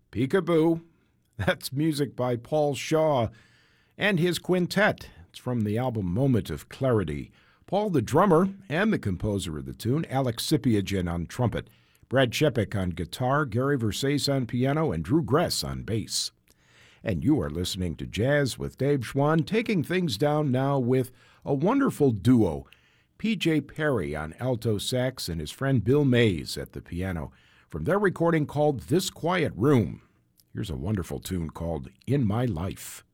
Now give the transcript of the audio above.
Peekaboo. That's music by Paul Shaw and his quintet. It's from the album Moment of Clarity. Paul, the drummer and the composer of the tune, Alex Sipiagin on trumpet, Brad Shepik on guitar, Gary Versace on piano, and Drew Gress on bass. And you are listening to Jazz with Dave Schwann, taking things down now with a wonderful duo, P.J. Perry on alto sax and his friend Bill Mays at the piano, from their recording called This Quiet Room. Here's a wonderful tune called In My Life.